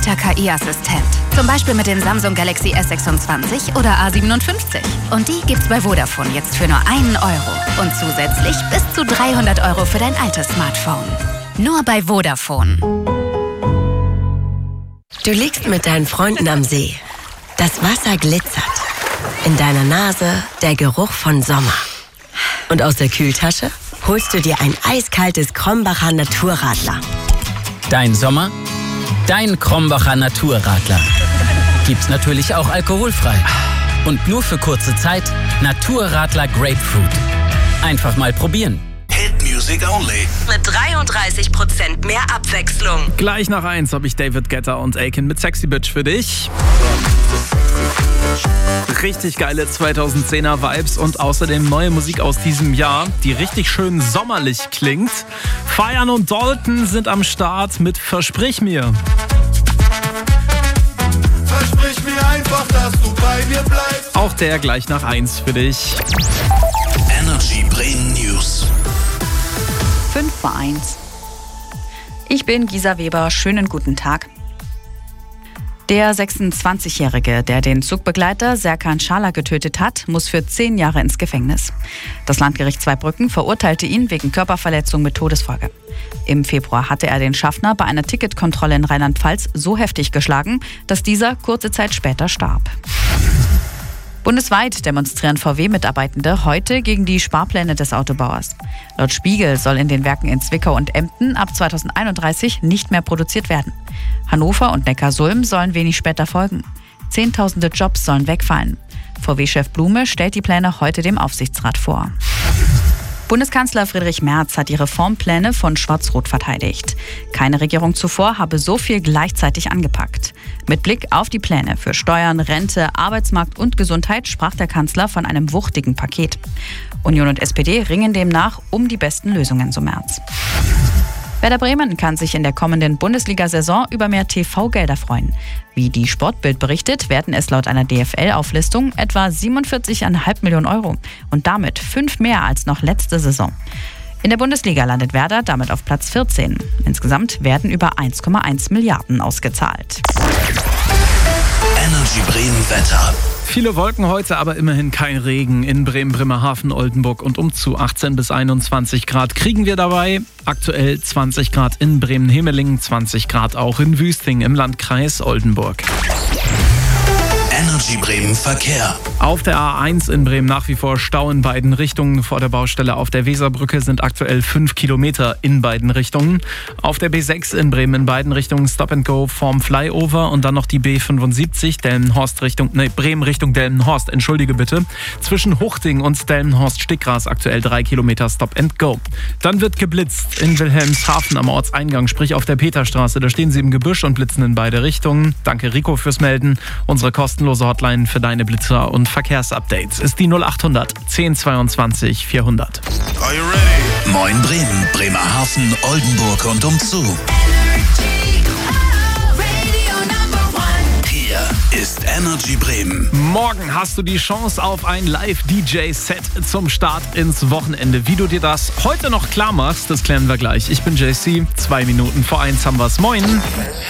integrierter KI-Assistent. Zum Beispiel mit dem Samsung Galaxy S26 oder A57. Und die gibt's bei Vodafone jetzt für nur 1 Euro. Und zusätzlich bis zu 300 Euro für dein altes Smartphone. Nur bei Vodafone. Du liegst mit deinen Freunden am See. Das Wasser glitzert. In deiner Nase der Geruch von Sommer. Und aus der Kühltasche holst du dir ein eiskaltes Krombacher Naturradler. Dein Sommer? Dein Krombacher Naturradler. Gibt's natürlich auch alkoholfrei. Und nur für kurze Zeit Naturradler Grapefruit. Einfach mal probieren. Hit Music Only. Mit 33% mehr Abwechslung. Gleich nach 1 habe ich David Guetta und Aiken mit Sexy Bitch für dich. Richtig geile 2010er Vibes und außerdem neue Musik aus diesem Jahr, die richtig schön sommerlich klingt. Feiern und Dalton sind am Start mit Versprich mir. Versprich mir einfach, dass du bei mir bleibst. Auch der gleich nach 1 für dich. Energy Bremen News. 5:1. Ich bin Gisa Weber, schönen guten Tag. Der 26-Jährige, der den Zugbegleiter Serkan Schala getötet hat, muss für 10 Jahre ins Gefängnis. Das Landgericht Zweibrücken verurteilte ihn wegen Körperverletzung mit Todesfolge. Im Februar hatte er den Schaffner bei einer Ticketkontrolle in Rheinland-Pfalz so heftig geschlagen, dass dieser kurze Zeit später starb. Bundesweit demonstrieren VW-Mitarbeitende heute gegen die Sparpläne des Autobauers. Laut Spiegel soll in den Werken in Zwickau und Emden ab 2031 nicht mehr produziert werden. Hannover und Neckarsulm sollen wenig später folgen. Zehntausende Jobs sollen wegfallen. VW-Chef Blume stellt die Pläne heute dem Aufsichtsrat vor. Bundeskanzler Friedrich Merz hat die Reformpläne von Schwarz-Rot verteidigt. Keine Regierung zuvor habe so viel gleichzeitig angepackt. Mit Blick auf die Pläne für Steuern, Rente, Arbeitsmarkt und Gesundheit sprach der Kanzler von einem wuchtigen Paket. Union und SPD ringen demnach um die besten Lösungen, so Merz. Werder Bremen kann sich in der kommenden Bundesliga-Saison über mehr TV-Gelder freuen. Wie die Sportbild berichtet, werden es laut einer DFL-Auflistung etwa 47,5 Millionen Euro und damit 5 mehr als noch letzte Saison. In der Bundesliga landet Werder damit auf Platz 14. Insgesamt werden über 1,1 Milliarden ausgezahlt. Energy Bremen Wetter. Viele Wolken heute, aber immerhin kein Regen. In Bremen, Bremerhaven, Oldenburg und umzu 18 bis 21 Grad kriegen wir dabei. Aktuell 20 Grad in Bremen-Hemelingen, 20 Grad auch in Wüsting im Landkreis Oldenburg. Energy Bremen Verkehr. Auf der A1 in Bremen nach wie vor Stau in beiden Richtungen. Vor der Baustelle auf der Weserbrücke sind aktuell 5 Kilometer in beiden Richtungen. Auf der B6 in Bremen in beiden Richtungen Stop and Go vorm Flyover und dann noch die B75 Bremen Richtung Delmenhorst. Entschuldige bitte. Zwischen Huchting und Delmenhorst-Stickgras aktuell 3 Kilometer Stop and Go. Dann wird geblitzt in Wilhelmshaven am Ortseingang, sprich auf der Peterstraße. Da stehen sie im Gebüsch und blitzen in beide Richtungen. Danke Rico fürs Melden. Unsere kostenlose Hotline für deine Blitzer und Verkehrsupdates ist die 0800 1022 400. Are you ready? Moin Bremen, Bremerhaven, Oldenburg und umzu. Hier ist Energy Bremen. Morgen hast du die Chance auf ein Live-DJ-Set zum Start ins Wochenende. Wie du dir das heute noch klar machst, das klären wir gleich. Ich bin JC, 2 Minuten vor 1 haben wir's. Moin.